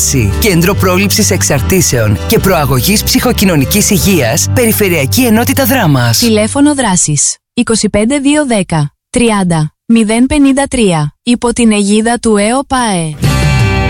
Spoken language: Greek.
Δράση. Κέντρο πρόληψης εξαρτήσεων και προαγωγής ψυχοκοινωνικής υγείας. Περιφερειακή Ενότητα Δράμας. Τηλέφωνο δράσης 25210 30 053. Υπό την αιγίδα του ΕΟΠΑΕ.